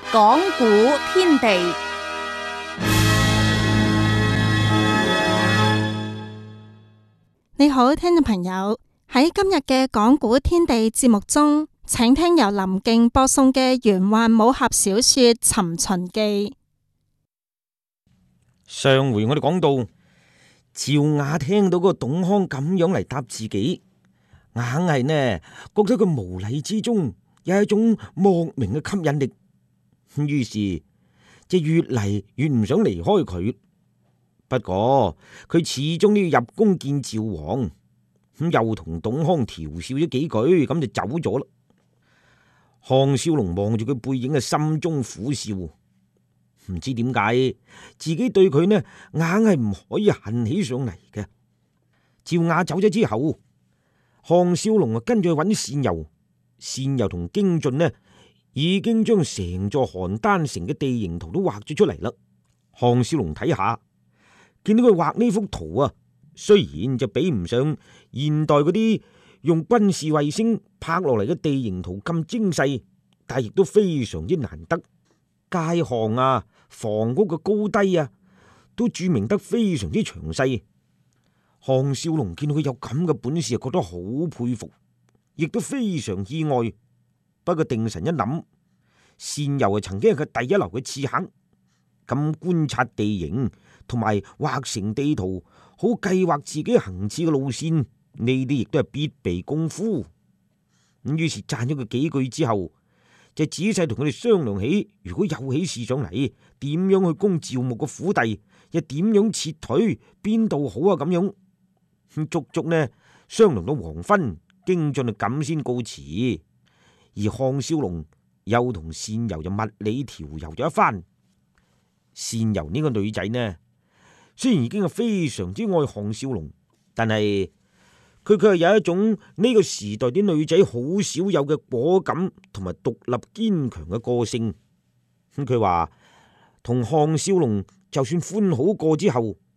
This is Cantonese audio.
講古天地， 你好，聽眾朋友，喺今日嘅講古天地節目中，請聽由林敬播送嘅玄幻武俠小說《尋秦記》。 上回我哋講到，趙雅聽到嗰個董康咁樣嚟答自己，硬係呢覺得佢無禮之中有一種莫名嘅吸引力，於是就越嚟越唔想離開佢。不過佢始終都要入宮見趙王，咁又同董康調笑咗幾句，咁就走咗啦。項少龍望住佢背影嘅心中苦笑，唔知點解自己對佢呢硬係唔可以恨起上嚟嘅。趙雅走咗之後，項少龍啊跟住去揾單游，單游同京俊呢已經將成座邯鄲城嘅地形圖都畫咗出嚟啦。項少龍睇下，見到佢畫呢幅圖啊，雖然就比唔上現代嗰啲用軍事衛星拍落嚟嘅地形圖咁精細，但亦都非常之難得。街巷啊、房屋嘅高低啊，都注明得非常之詳細。項少龍見到佢有咁嘅本事，覺得好佩服，亦都非常意外。不過定神一諗，單游曾經係佢第一流嘅刺客，咁觀察地形同埋畫成地圖，好計劃自己行刺嘅路線，呢啲亦都係必備功夫。咁於是讚咗佢幾句之後，就仔細同佢哋商量起，如果有起事上嚟，點樣去攻趙牧嘅府邸，又點樣撤退，邊度好啊？咁樣足足呢商量到黃昏，京俊就咁先告辭。而項少龍又同單游就密理調柔咗一番。單游呢個女仔呢，雖然已經係非常之愛項少龍，但係佢卻係有一種呢個時代啲女仔好少有嘅果敢同埋獨立堅強嘅個性。佢話同項少龍就算歡好過之後，